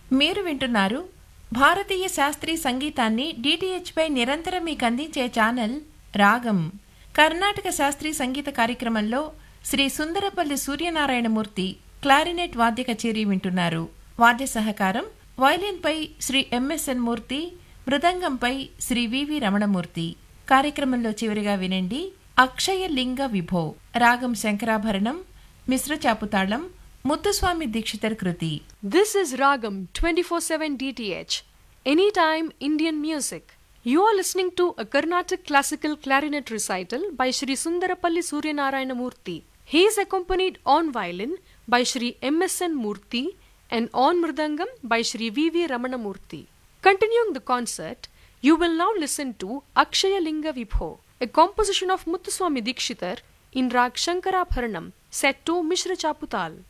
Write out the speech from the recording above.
మీరు వింటున్నారు భారతీయ శాస్త్రీయ సంగీతాన్ని డిటిహెచ్ పై నిరంతరం మీకు అందించే ఛానల్ రాగం. కర్ణాటక శాస్త్రీయ సంగీత కార్యక్రమంలో శ్రీ సుందరపల్లి సూర్యనారాయణమూర్తి క్లారినెట్ వాద్య కచేరీ వింటున్నారు. వాద్య సహకారం వయలిన్పై శ్రీ ఎంఎస్ఎన్ మూర్తి, మృదంగంపై శ్రీ వివి రమణమూర్తి. కార్యక్రమంలో చివరిగా వినండి అక్షయ లింగ విభో, రాగం శంకరాభరణం, మిశ్ర చాపుతాళం, ముత్తుస్వామి దీక్షితర్ కృతి. This is Ragam 24/7 DTH, anytime Indian music. You are listening to a Carnatic classical clarinet recital by Shri Sundarapalli Suryanarayanamurthy. He is accompanied on violin by Shri MSN Murthy and on mridangam by Shri VV Ramanamurthy. Continuing the concert, you will now listen to Akshaya Linga Vibho, a composition of Muthuswami Dikshitar in Rag Shankarabharanam, set to Mishra Chaputal.